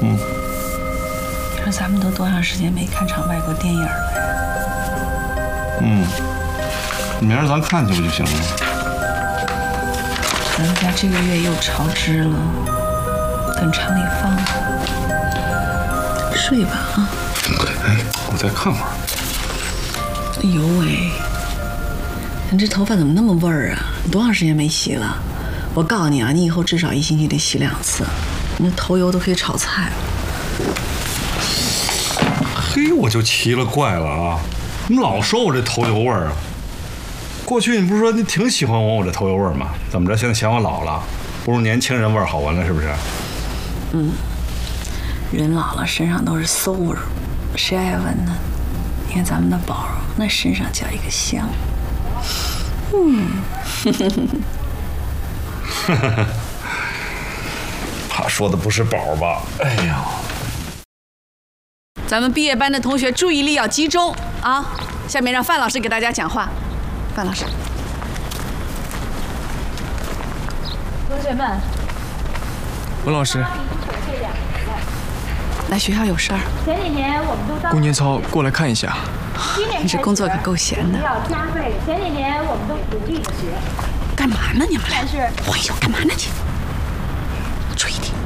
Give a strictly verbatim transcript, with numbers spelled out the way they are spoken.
嗯。 你说咱们都多长时间没看场外国电影了呀？ 嗯。明儿咱看去不就行了？ 咱们家这个月又超支了，等厂里放了。睡吧啊！ 哎，我再看会儿。 哎呦喂，你这头发怎么那么味儿啊？你多长时间没洗了？我告诉你啊，你以后至少一星期得洗两次，你那头油都可以炒菜了。 嘿，我就奇了怪了啊！你老说我这头油味儿啊？过去你不是说你挺喜欢我我这头油味儿吗？怎么着？现在嫌我老了，不如年轻人味儿好闻了，是不是？ 嗯，人老了身上都是馊味儿，谁爱闻呢？你看咱们的宝，那身上叫一个香。嗯， 他说的不是宝吧？哎呀， 咱们毕业班的同学注意力要集中啊！下面让范老师给大家讲话。范老师， 同学们， 文老师， 来学校有事儿。 前几年我们都当顾年操过来看一下。 你这工作可够闲的。 要加倍。前几年我们都独立的学。 干嘛呢？你们俩？ 但是， 哎呦，干嘛呢你？注意点。